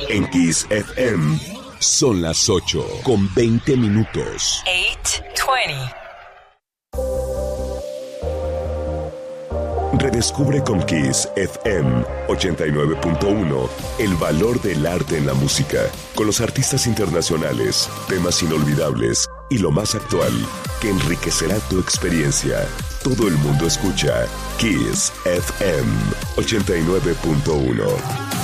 En Kiss FM son las 8:20. 8:20. Redescubre con Kiss FM 89.1 el valor del arte en la música, con los artistas internacionales, temas inolvidables y lo más actual que enriquecerá tu experiencia. Todo el mundo escucha Kiss FM 89.1.